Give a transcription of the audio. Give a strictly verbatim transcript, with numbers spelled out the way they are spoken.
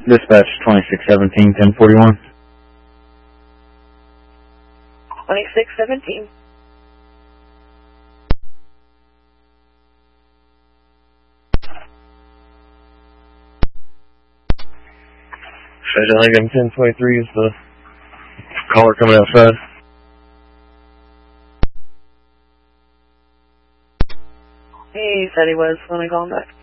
Dispatch twenty-six seventeen, ten forty-one. twenty-six seventeen. Station Lincoln ten twenty-three is the caller coming outside. He said he was. Let me call him back.